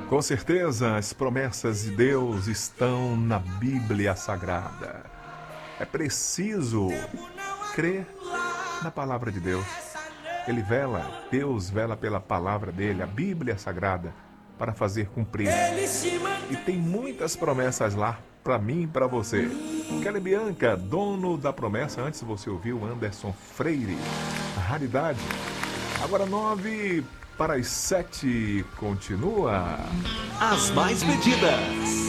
Com certeza, as promessas de Deus estão na Bíblia Sagrada. É preciso crer na palavra de Deus. Deus vela pela palavra dele, a Bíblia Sagrada, para fazer cumprir. E tem muitas promessas lá para mim e para você. Kelly Bianca, dono da promessa. Antes você ouviu Anderson Freire, a raridade. Agora 9 para as 7, continua. As mais pedidas,